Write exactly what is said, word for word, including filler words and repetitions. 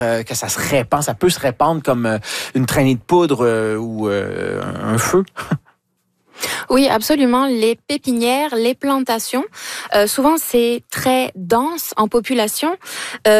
euh, que ça se répand, ça peut se répandre comme euh, une traînée de poudre euh, ou euh, un feu? Oui, absolument. Les pépinières, les plantations, euh, souvent c'est très dense en population. Euh,